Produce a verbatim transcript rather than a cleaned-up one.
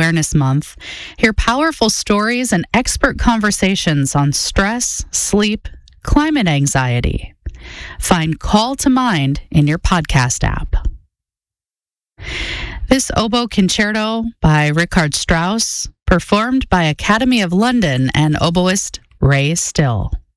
Awareness Month, hear powerful stories and expert conversations on stress, sleep, climate anxiety. Find Call to Mind in your podcast app. This oboe concerto by Richard Strauss, performed by Academy of London and oboist Ray Still.